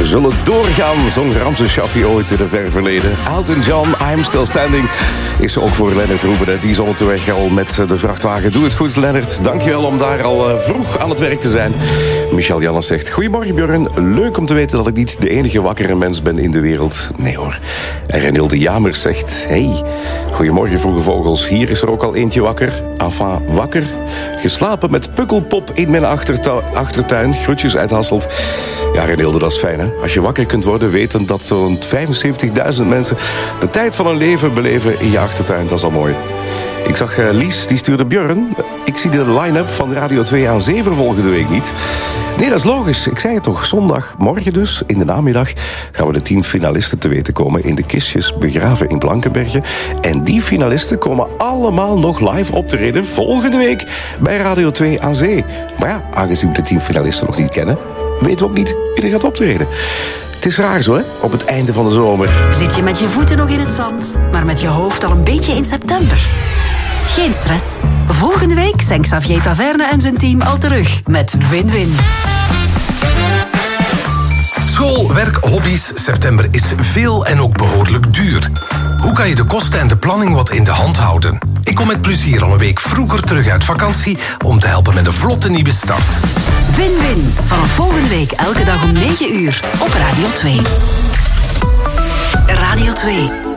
We zullen doorgaan, zong Ramses Shaffi ooit in het ver verleden. Elton John, I'm Still Standing, is ook voor Lennart Roebenen. Die is onderweg al met de vrachtwagen. Doe het goed, Lennart. Dankjewel om daar al vroeg aan het werk te zijn. Michel Jannes zegt, goedemorgen Björn. Leuk om te weten dat ik niet de enige wakkere mens ben in de wereld. Nee hoor. En Renilde Jamers zegt, hey, goedemorgen vroege vogels. Hier is er ook al eentje wakker. Enfin, wakker. Geslapen met Pukkelpop in mijn achtertuin. Groetjes uit Hasselt. Ja, Renilde, dat is fijn, hè? Als je wakker kunt worden, weten dat zo'n 75.000 mensen de tijd van hun leven beleven in je achtertuin. Dat is al mooi. Ik zag Lies, die stuurde Björn. Ik zie de line-up van Radio 2 aan 7 volgende week niet. Nee, dat is logisch. Ik zei het toch. Zondagmorgen dus, in de namiddag, gaan we de 10 finalisten te weten komen in de kistjes begraven in Blankenbergen. En die finalisten komen allemaal nog live optreden volgende week bij Radio 2 aan Zee. Maar ja, aangezien we de 10 finalisten nog niet kennen, weten we ook niet wie er gaat optreden. Het is raar zo, hè? Op het einde van de zomer. Zit je met je voeten nog in het zand, maar met je hoofd al een beetje in september? Geen stress. Volgende week zijn Xavier Taverne en zijn team al terug met Win-Win. School, werk, hobby's. September is veel en ook behoorlijk duur. Hoe kan je de kosten en de planning wat in de hand houden? Ik kom met plezier al een week vroeger terug uit vakantie om te helpen met een vlotte nieuwe start. Win-Win. Vanaf volgende week elke dag om 9 uur op Radio 2. Radio 2.